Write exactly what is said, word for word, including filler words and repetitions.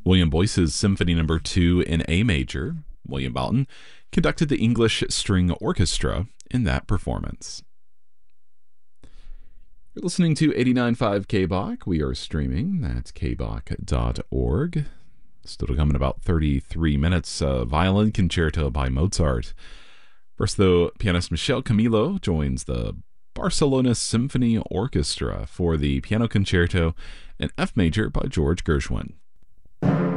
William Boyce's Symphony Number two in A major. William Boughton conducted the English String Orchestra in that performance. You're listening to eighty-nine point five K B O C. We are streaming. That's k b o c dot org. Still to come in about thirty-three minutes. Uh, violin Concerto by Mozart. First, though, pianist Michel Camilo joins the Barcelona Symphony Orchestra for the Piano Concerto in F major by George Gershwin.